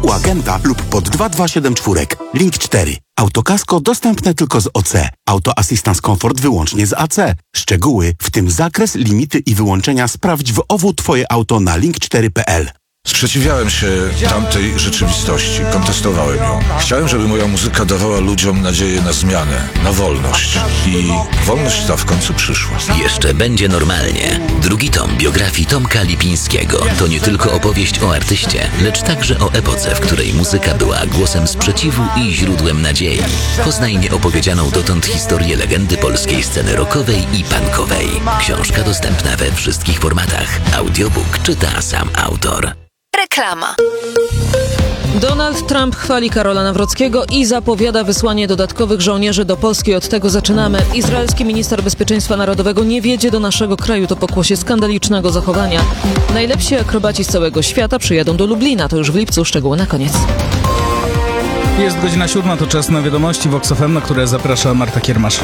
u agenta lub pod 2274. Link 4. Autokasko dostępne tylko z OC. Auto Assistance Comfort wyłącznie z AC. Szczegóły, w tym zakres, limity i wyłączenia sprawdź w OWU Twoje auto na link4.pl. Sprzeciwiałem się tamtej rzeczywistości, kontestowałem ją. Chciałem, żeby moja muzyka dawała ludziom nadzieję na zmianę, na wolność. I wolność ta w końcu przyszła. Jeszcze będzie normalnie. Drugi tom biografii Tomka Lipińskiego to nie tylko opowieść o artyście, lecz także o epoce, w której muzyka była głosem sprzeciwu i źródłem nadziei. Poznaj nieopowiedzianą dotąd historię legendy polskiej sceny rockowej i punkowej. Książka dostępna we wszystkich formatach. Audiobook czyta sam autor. Reklama. Donald Trump chwali Karola Nawrockiego i zapowiada wysłanie dodatkowych żołnierzy do Polski. Od tego zaczynamy. Izraelski minister bezpieczeństwa narodowego nie wjedzie do naszego kraju. To pokłosie skandalicznego zachowania. Najlepsi akrobaci z całego świata przyjadą do Lublina. To już w lipcu. Szczegóły na koniec. Jest godzina 7, to czas na wiadomości Vox FM, na które zaprasza Marta Kiermasz.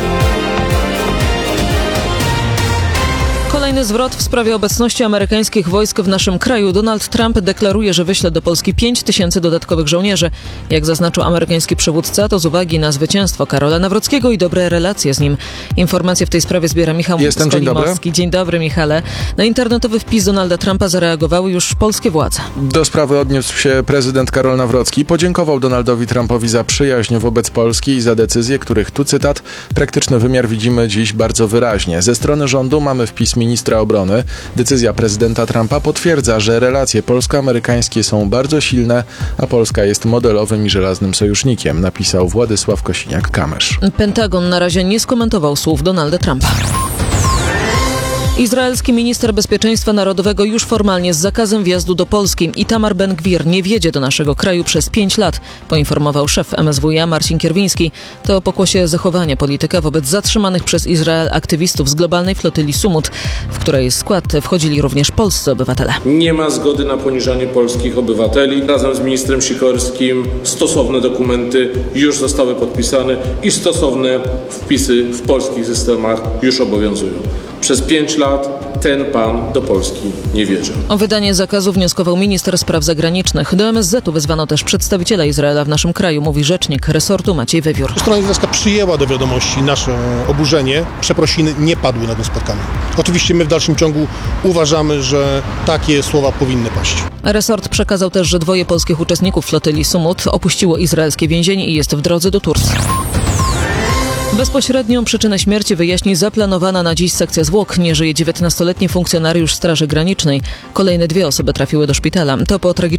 Kolejny zwrot w sprawie obecności amerykańskich wojsk w naszym kraju. Donald Trump deklaruje, że wyśle do Polski 5000 dodatkowych żołnierzy. Jak zaznaczył amerykański przywódca, to z uwagi na zwycięstwo Karola Nawrockiego i dobre relacje z nim. Informacje w tej sprawie zbiera Michał Skolimowski. Dzień dobry, Michale. Na internetowy wpis Donalda Trumpa zareagowały już polskie władze. Do sprawy odniósł się prezydent Karol Nawrocki. Podziękował Donaldowi Trumpowi za przyjaźń wobec Polski i za decyzje, których, tu cytat, praktyczny wymiar widzimy dziś bardzo wyraźnie. Ze strony rządu mamy wpis ministra obrony. Decyzja prezydenta Trumpa potwierdza, że relacje polsko-amerykańskie są bardzo silne, a Polska jest modelowym i żelaznym sojusznikiem, napisał Władysław Kosiniak-Kamysz. Pentagon na razie nie skomentował słów Donalda Trumpa. Izraelski minister bezpieczeństwa narodowego już formalnie z zakazem wjazdu do Polski. Itamar Ben-Gwir nie wjedzie do naszego kraju przez 5 lat, poinformował szef MSWiA Marcin Kierwiński. To pokłosie zachowania polityka wobec zatrzymanych przez Izrael aktywistów z globalnej flotyli Sumut, w której skład wchodzili również polscy obywatele. Nie ma zgody na poniżanie polskich obywateli. Razem z ministrem Sikorskim stosowne dokumenty już zostały podpisane i stosowne wpisy w polskich systemach już obowiązują. Przez 5 lat ten pan do Polski nie wjeżdża. O wydanie zakazu wnioskował minister spraw zagranicznych. Do MSZ-u wezwano też przedstawiciela Izraela w naszym kraju, mówi rzecznik resortu Maciej Wiewiór. Strona izraelska przyjęła do wiadomości nasze oburzenie. Przeprosiny nie padły na tym spotkaniu. Oczywiście my w dalszym ciągu uważamy, że takie słowa powinny paść. Resort przekazał też, że 2 polskich uczestników flotyli Sumut opuściło izraelskie więzienie i jest w drodze do Turcji. Bezpośrednią przyczynę śmierci wyjaśni zaplanowana na dziś sekcja zwłok. Nie żyje 19-letni funkcjonariusz Straży Granicznej. Kolejne 2 osoby trafiły do szpitala. To po tragicznym